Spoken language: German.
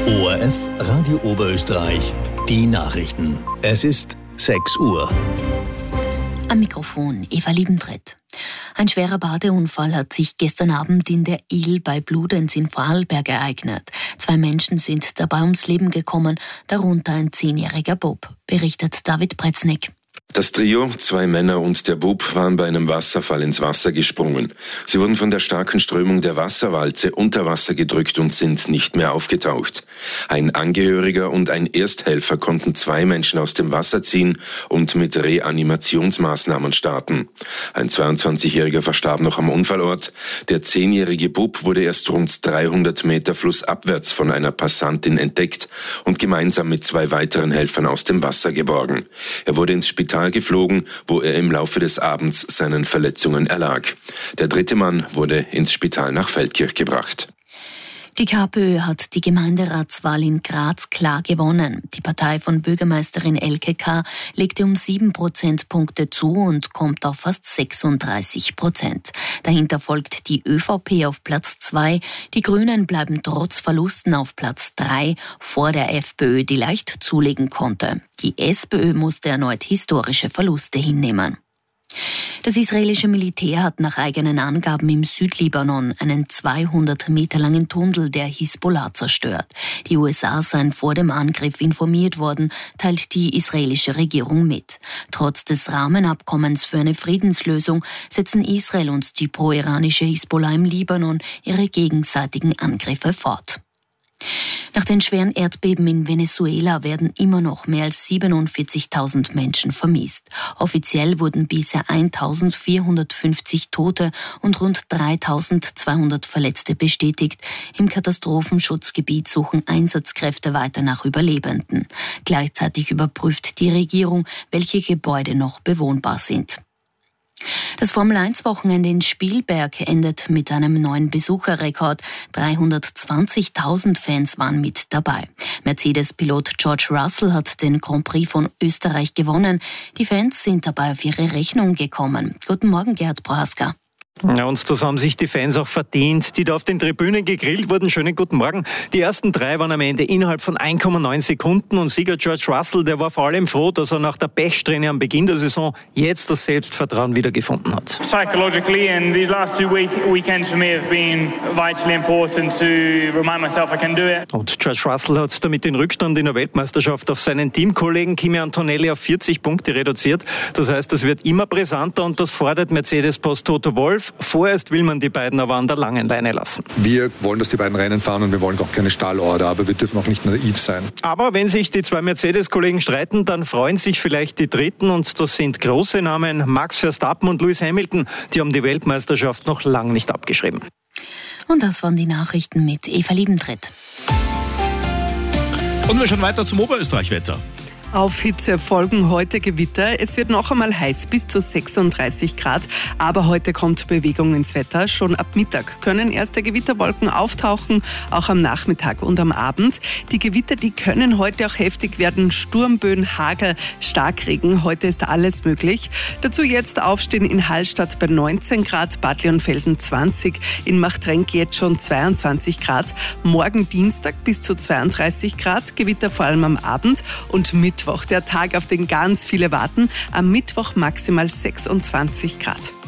ORF Radio Oberösterreich, die Nachrichten. Es ist 6 Uhr. Am Mikrofon Eva Liebentritt. Ein schwerer Badeunfall hat sich gestern Abend in der Eel bei Bludenz in Vorarlberg ereignet. 2 Menschen sind dabei ums Leben gekommen, darunter ein 10-jähriger Bub, berichtet David Pretznick. Das Trio, 2 Männer und der Bub, waren bei einem Wasserfall ins Wasser gesprungen. Sie wurden von der starken Strömung der Wasserwalze unter Wasser gedrückt und sind nicht mehr aufgetaucht. Ein Angehöriger und ein Ersthelfer konnten 2 Menschen aus dem Wasser ziehen und mit Reanimationsmaßnahmen starten. Ein 22-Jähriger verstarb noch am Unfallort. Der 10-jährige Bub wurde erst rund 300 Meter flussabwärts von einer Passantin entdeckt und gemeinsam mit 2 weiteren Helfern aus dem Wasser geborgen. Er wurde ins Spital geflogen, wo er im Laufe des Abends seinen Verletzungen erlag. Der 3. Mann wurde ins Spital nach Feldkirch gebracht. Die KPÖ hat die Gemeinderatswahl in Graz klar gewonnen. Die Partei von Bürgermeisterin Elke K. legte um 7 Prozentpunkte zu und kommt auf fast 36%. Dahinter folgt die ÖVP auf Platz 2. Die Grünen bleiben trotz Verlusten auf Platz 3 vor der FPÖ, die leicht zulegen konnte. Die SPÖ musste erneut historische Verluste hinnehmen. Das israelische Militär hat nach eigenen Angaben im Südlibanon einen 200 Meter langen Tunnel der Hisbollah zerstört. Die USA seien vor dem Angriff informiert worden, teilt die israelische Regierung mit. Trotz des Rahmenabkommens für eine Friedenslösung setzen Israel und die pro-iranische Hisbollah im Libanon ihre gegenseitigen Angriffe fort. Nach den schweren Erdbeben in Venezuela werden immer noch mehr als 47.000 Menschen vermisst. Offiziell wurden bisher 1.450 Tote und rund 3.200 Verletzte bestätigt. Im Katastrophenschutzgebiet suchen Einsatzkräfte weiter nach Überlebenden. Gleichzeitig überprüft die Regierung, welche Gebäude noch bewohnbar sind. Das Formel-1-Wochenende in Spielberg endet mit einem neuen Besucherrekord. 320.000 Fans waren mit dabei. Mercedes-Pilot George Russell hat den Grand Prix von Österreich gewonnen. Die Fans sind dabei auf ihre Rechnung gekommen. Guten Morgen, Gerhard Prohaska. Ja, und das haben sich die Fans auch verdient, die da auf den Tribünen gegrillt wurden. Schönen guten Morgen. Die ersten 3 waren am Ende innerhalb von 1,9 Sekunden und Sieger George Russell, der war vor allem froh, dass er nach der Pechsträhne am Beginn der Saison jetzt das Selbstvertrauen wieder gefunden hat. Psychologically, and these last 2 weekends for me have been vitally important to remind myself I can do it. Und George Russell hat damit den Rückstand in der Weltmeisterschaft auf seinen Teamkollegen Kimi Antonelli auf 40 Punkte reduziert. Das heißt, es wird immer brisanter und das fordert Mercedes-Boss Toto Wolff. Vorerst will man die beiden aber an der langen Leine lassen. Wir wollen, dass die beiden Rennen fahren und wir wollen auch keine Stallorder, aber wir dürfen auch nicht naiv sein. Aber wenn sich die 2 Mercedes-Kollegen streiten, dann freuen sich vielleicht die Dritten und das sind große Namen, Max Verstappen und Lewis Hamilton. Die haben die Weltmeisterschaft noch lang nicht abgeschrieben. Und das waren die Nachrichten mit Eva Liebentritt. Und wir schauen weiter zum Oberösterreich-Wetter. Auf Hitze folgen heute Gewitter. Es wird noch einmal heiß, bis zu 36 Grad. Aber heute kommt Bewegung ins Wetter. Schon ab Mittag können erste Gewitterwolken auftauchen, auch am Nachmittag und am Abend. Die Gewitter, die können heute auch heftig werden. Sturmböen, Hagel, Starkregen. Heute ist alles möglich. Dazu jetzt aufstehen in Hallstatt bei 19 Grad, Bad Leonfelden 20, in Machtrenk jetzt schon 22 Grad. Morgen Dienstag bis zu 32 Grad. Gewitter vor allem am Abend und Mittwoch, der Tag, auf den ganz viele warten. Am Mittwoch maximal 26 Grad.